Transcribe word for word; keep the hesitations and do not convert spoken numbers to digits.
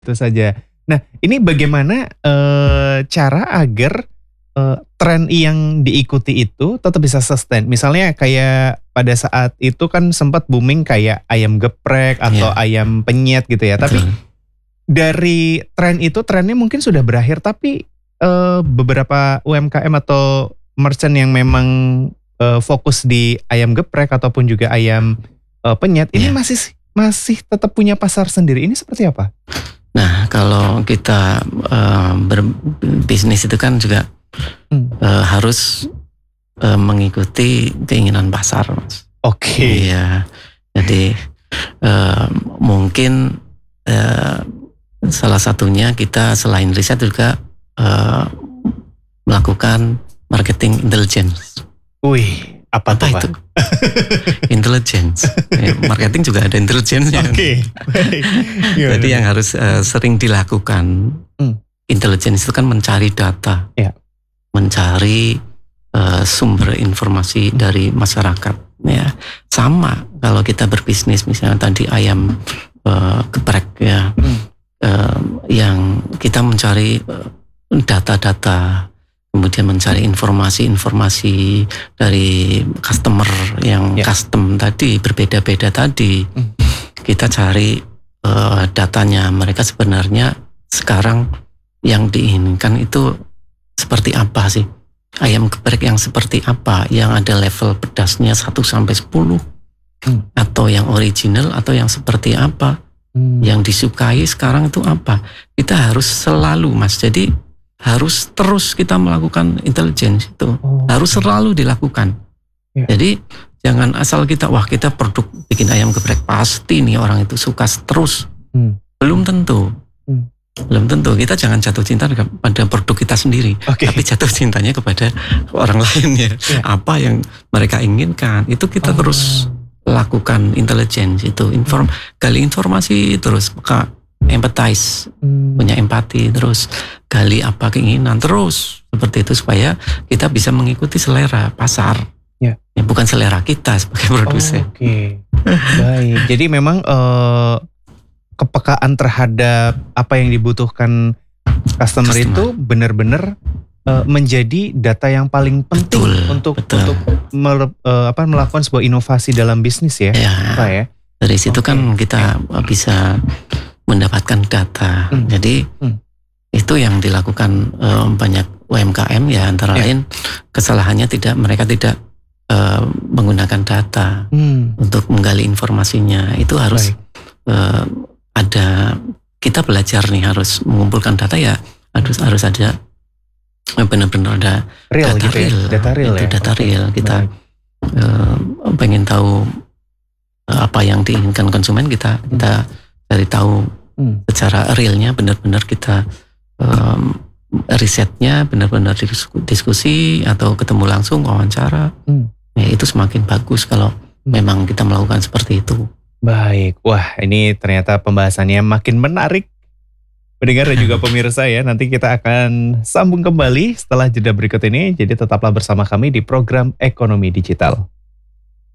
Itu saja. Nah, ini bagaimana, eee, cara agar, eee, tren yang diikuti itu tetap bisa sustain? Misalnya kayak pada saat itu kan sempat booming kayak ayam geprek atau Iya. ayam penyet gitu ya. Tapi Betul. dari tren itu, trennya mungkin sudah berakhir tapi, eee, beberapa U M K M atau merchant yang memang, eee, fokus di ayam geprek ataupun juga ayam, eee, penyet ini Iya. masih masih tetap punya pasar sendiri. Ini seperti apa? Nah, kalau kita, eee, berbisnis itu kan juga, Mmm. eee, harus, eee, mengikuti keinginan pasar, Mas. Oke. Iya. Jadi, eee, mungkin, eee, salah satunya kita selain riset juga, eee, melakukan marketing intelligence. Wih, apa tuh, Apa Pak? itu? Intelligence. Ya, marketing juga ada intelligence-nya. Oke, baik. Gimana Jadi nih? yang harus, eee, sering dilakukan, Mmm. intelligence itu kan mencari data. Iya. Mencari, eee, sumber informasi dari masyarakat, ya. Sama kalau kita berbisnis misalnya tadi ayam, eee, geprek ya, Mmm. eee, yang kita mencari, eee, data-data, kemudian mencari informasi-informasi dari customer yang Ya. custom tadi, berbeda-beda tadi. Mmm. Kita cari, eee, datanya mereka sebenarnya sekarang yang diinginkan itu seperti apa sih? Ayam geprek yang seperti apa? Yang ada level pedasnya satu sampai sepuluh? Mmm. Atau yang original atau yang seperti apa? Mmm. Yang disukai sekarang itu apa? Kita harus selalu, Mas, jadi harus terus kita melakukan intelligence itu. Oh. Harus selalu dilakukan. Ya. Jadi jangan asal kita, wah kita produk bikin ayam geprek pasti nih orang itu suka terus. Mmm. Belum tentu. Mmm. Belum tentu. Kita jangan jatuh cinta pada produk kita sendiri. Oke. Tapi jatuh cintanya kepada orang lain ya. Ya. Apa yang mereka inginkan. Itu kita Oh. terus lakukan intelligence itu. Inform, gali informasi terus. Maka empathize. Mmm. Punya empati terus. Gali apa keinginan terus. Seperti itu supaya kita bisa mengikuti selera pasar. Ya. Ya, bukan selera kita sebagai produsen. Oke. Baik. Jadi memang, eee, kepekaan terhadap apa yang dibutuhkan customer, Customer. itu benar-benar, eee, menjadi data yang paling penting Betul, untuk betul. untuk mele eee, apa, melakukan sebuah inovasi dalam bisnis ya, Ya. Pak ya? Dari situ Oke. kan kita bisa mendapatkan data. Mmm. Jadi Mmm. itu yang dilakukan, eee, banyak U M K M ya, antara Ya. lain kesalahannya tidak mereka tidak, eee, menggunakan data Mmm. untuk menggali informasinya. Itu harus, eee, ada, kita belajar nih harus mengumpulkan data ya, harus harus ada benar-benar ada Real data gitu ya? real, Data real itu ya? data Oke, real. Kita, baik. eee, pengen tahu, eee, apa yang diinginkan konsumen, kita kita cari tahu Mmm. secara realnya, benar-benar kita, mmm, risetnya benar-benar diskusi, diskusi atau ketemu langsung wawancara. Mmm. Ya itu semakin bagus kalau Mmm. memang kita melakukan seperti itu. Baik. Wah, ini ternyata pembahasannya makin menarik. Pendengar dan juga pemirsa ya, nanti kita akan sambung kembali setelah jeda berikut ini. Jadi tetaplah bersama kami di program Ekonomi Digital.